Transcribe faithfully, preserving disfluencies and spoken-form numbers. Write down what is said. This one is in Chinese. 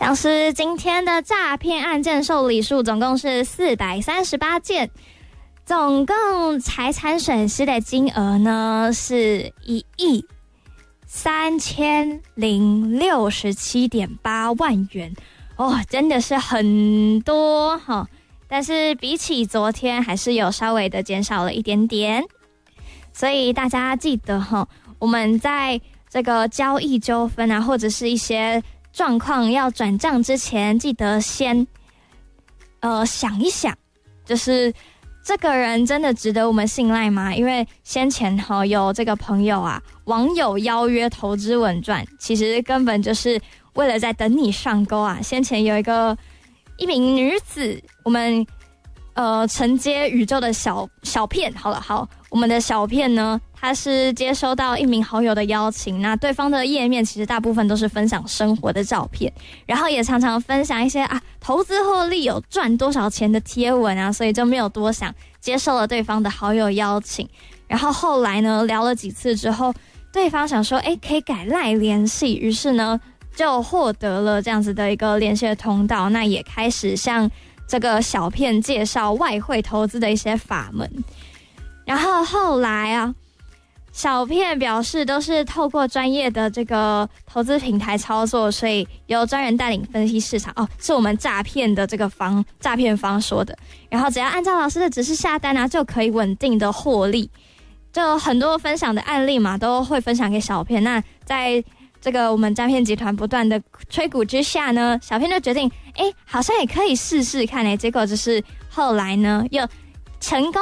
像是今天的诈骗案件受理数总共是四百三十八件，总共财产损失的金额呢是一亿三千零六十七点八万元哦，真的是很多哈、哦。但是比起昨天还是有稍微的减少了一点点，所以大家记得哈、哦，我们在这个交易纠纷啊，或者是一些状况要转账之前，记得先呃想一想，就是这个人真的值得我们信赖吗？因为先前哈有这个朋友啊，网友邀约投资稳赚，其实根本就是为了在等你上钩啊。先前有一个一名女子，我们呃承接宇宙的小小片，好了好，我们的小片呢，他是接收到一名好友的邀请，那对方的页面其实大部分都是分享生活的照片，然后也常常分享一些啊投资获利有赚多少钱的贴文啊，所以就没有多想，接受了对方的好友邀请。然后后来呢，聊了几次之后，对方想说，哎，可以改赖联系，于是呢就获得了这样子的一个联系的通道，那也开始向这个小片介绍外汇投资的一些法门。然后后来啊，小片表示都是透过专业的这个投资平台操作，所以由专人带领分析市场。哦，是我们诈骗的这个方诈骗方说的。然后只要按照老师的指示下单啊，就可以稳定的获利。就很多分享的案例嘛，都会分享给小片。那在这个我们诈骗集团不断的吹鼓之下呢，小片就决定，哎，好像也可以试试看哎。结果就是后来呢，又成功